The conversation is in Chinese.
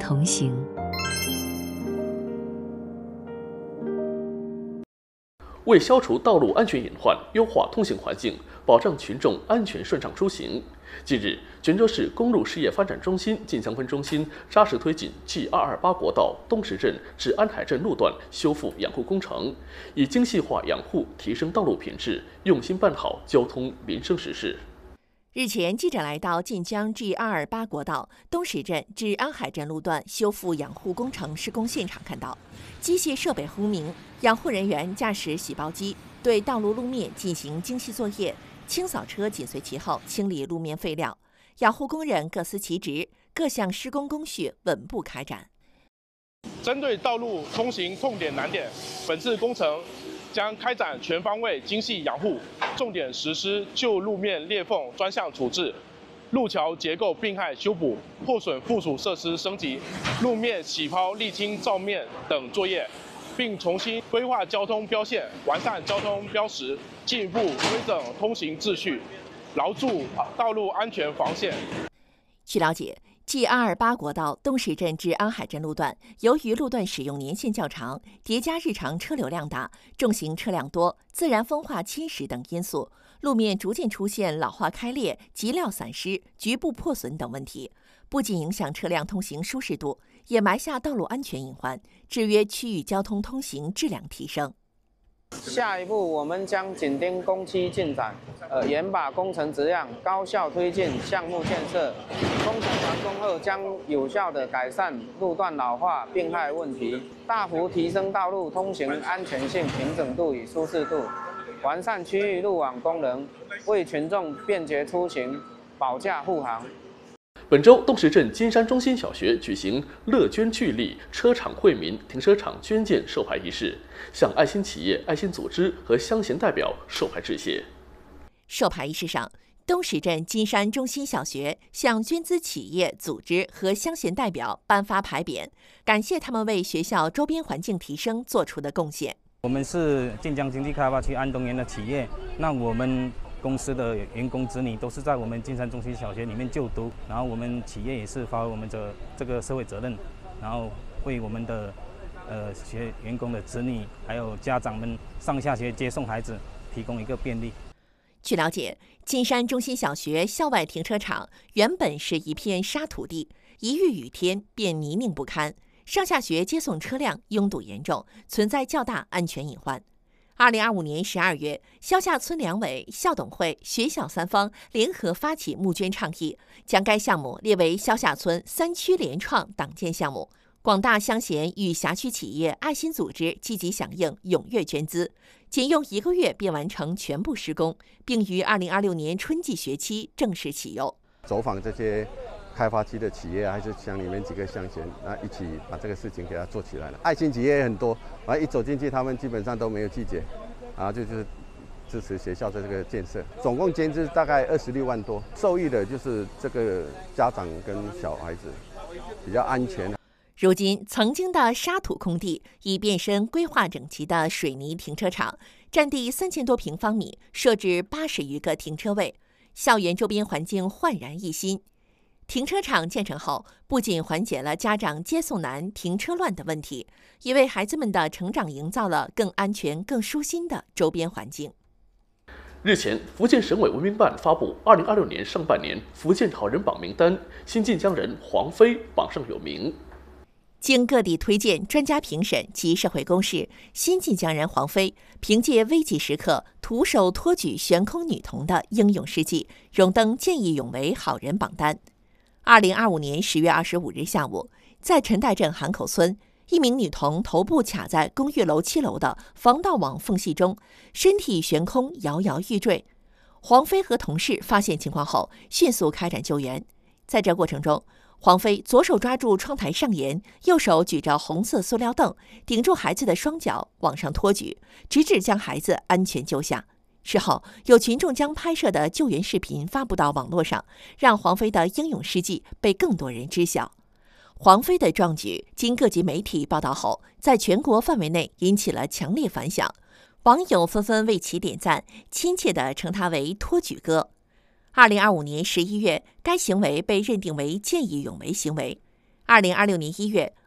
同行。 为消除道路安全隐患，优化通行环境，保障群众安全顺畅出行，近日，泉州市公路事业发展中心晋江分中心扎实推进 G228国道东石镇至安海镇路段修复养护工程，以精细化养护提升道路品质，用心办好交通民生实事。 日前，记者来到晋江 G228国道东石镇至安海镇路段修复养护工程施工现场，看到机械设备轰鸣，养护人员驾驶洗包机对道路路面进行精细作业，清扫车紧随其后清理路面废料，养护工人各司其职，各项施工工序稳步开展。 针对道路通行痛点难点，本次工程将开展全方位精细养护，重点实施旧路面裂缝专项处置、路桥结构病害修补、破损附属设施升级、路面起抛沥青照面等作业，并重新规划交通标线，完善交通标识，进一步规整通行秩序，牢筑道路安全防线。 据了解，G228国道东石镇至安海镇路段，由于路段使用年限较长，叠加日常车流量大、重型车辆多、自然风化侵蚀等因素，路面逐渐出现老化开裂、积料散失、局部破损等问题，不仅影响车辆通行舒适度，也埋下道路安全隐患，制约区域交通通行质量提升。 下一步，我们将紧盯工期进展，严把工程质量，高效推进项目建设。工程完工后，将有效地改善路段老化、病害问题，大幅提升道路通行安全性、平整度与舒适度，完善区域路网功能，为群众便捷出行保驾护航。 本周，东石镇金山中心小学举行乐捐聚力车场惠民停车场捐建授牌仪式，向爱心企业、爱心组织和乡贤代表授牌致谢。 授牌仪式上，东石镇金山中心小学向捐资企业、组织和乡贤代表颁发牌匾，感谢他们为学校周边环境提升做出的贡献。 我们是晋江经济开发区安东园的企业，那我们公司的员工子女都是在我们金山中心小学里面就读，然后我们企业也是发挥我们的这个社会责任，然后为我们的员工的子女还有家长们上下学接送孩子提供一个便利。 据了解，金山中心小学校外停车场原本是一片沙土地，一遇雨天便泥泞不堪，上下学接送车辆拥堵严重，存在较大安全隐患。2025年12月，萧下村两委、校董会、学校三方联合发起募捐倡议，将该项目列为萧下村3区联创党建项目。广大乡贤与辖区企业、爱心组织积极响应，踊跃捐资，仅用1个月便完成全部施工，并于2026年春季学期正式启用。 走访这些开发区的企业，还是乡里面几个乡贤，一起把这个事情给它做起来了。爱心企业也很多，一走进去，他们基本上都没有拒绝，就是支持学校的这个建设。总共捐资大概26万多，受益的就是这个家长跟小孩子，比较安全。 如今，曾经的沙土空地已变身规划整齐的水泥停车场，占地3000多平方米，设置80余个停车位，校园周边环境焕然一新。停车场建成后，不仅缓解了家长接送难、停车乱的问题，也为孩子们的成长营造了更安全、更舒心的周边环境。 日前，福建省委文明办发布2026年上半年福建好人榜名单，新晋江人黄飞榜上有名。 经各地推荐、专家评审及社会公示，新晋江人黄飞凭借危急时刻徒手托举悬空女童的英勇事迹，荣登见义勇为好人榜单。2025年10月25日下午，在陈代镇韩口村，一名女童头部卡在公寓楼7楼的防盗网缝隙中，身体悬空，摇摇欲坠。黄飞和同事发现情况后，迅速开展救援。在这过程中，黄飞左手抓住窗台上沿，右手举着红色塑料凳，顶住孩子的双脚往上托举，直至将孩子安全救下。事后，有群众将拍摄的救援视频发布到网络上，让黄飞的英勇事迹被更多人知晓。黄飞的壮举经各级媒体报道后，在全国范围内引起了强烈反响，网友纷纷为其点赞，亲切地称他为托举哥。2025年11月，该行为被认定为见义勇为行为。 2026年1月，